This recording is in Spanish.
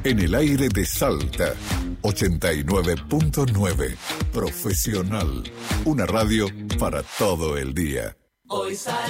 En el aire de Salta, 89.9. Profesional. Una radio para todo el día. Hoy sale